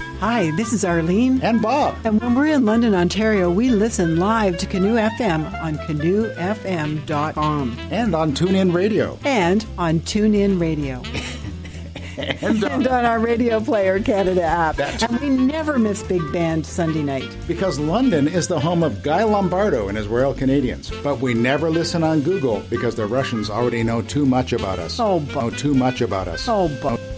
Hi, this is Arlene. And Bob. And when we're in London, Ontario, we listen live to Canoe FM on canoefm.com. And on TuneIn Radio. And on TuneIn Radio. and on our Radio Player Canada app. And we never miss Big Band Sunday night. Because London is the home of Guy Lombardo and his Royal Canadians. But we never listen on Google because the Russians already know too much about us. Oh, know too much about us. Oh,